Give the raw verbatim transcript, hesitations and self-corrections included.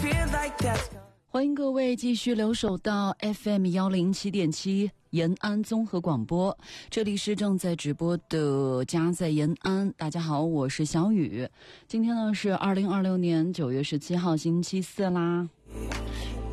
欢迎各位继续留守到 F M 一零七点七延安综合广播，这里是正在直播的家在延安。大家好，我是小雨。今天呢是二零二六年九月十七号星期四啦。